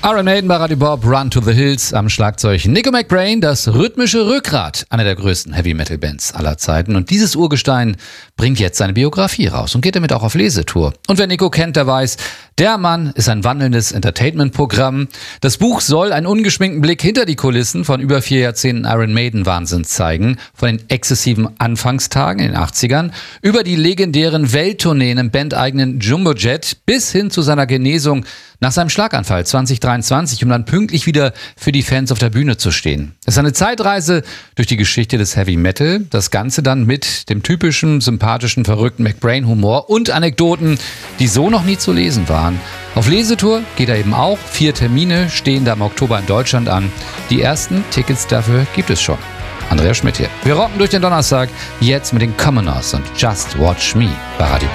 Iron Maiden bei Radio Bob, Run to the Hills am Schlagzeug. Nico McBrain, das rhythmische Rückgrat einer der größten Heavy-Metal-Bands aller Zeiten. Und dieses Urgestein bringt jetzt seine Biografie raus und geht damit auch auf Lesetour. Und wer Nico kennt, der weiß, der Mann ist ein wandelndes Entertainment-Programm. Das Buch soll einen ungeschminkten Blick hinter die Kulissen von über 4 Jahrzehnten Iron Maiden-Wahnsinn zeigen. Von den exzessiven Anfangstagen in den 80ern über die legendären Welttourneen im bandeigenen Jumbojet bis hin zu seiner Genesung nach seinem Schlaganfall 2023, um dann pünktlich wieder für die Fans auf der Bühne zu stehen. Es ist eine Zeitreise durch die Geschichte des Heavy Metal. Das Ganze dann mit dem typischen, sympathischen, verrückten McBrain-Humor und Anekdoten, die so noch nie zu lesen waren. Auf Lesetour geht er eben auch. 4 Termine stehen da im Oktober in Deutschland an. Die ersten Tickets dafür gibt es schon. Andreas Schmidt hier. Wir rocken durch den Donnerstag, jetzt mit den Commoners und Just Watch Me bei Radio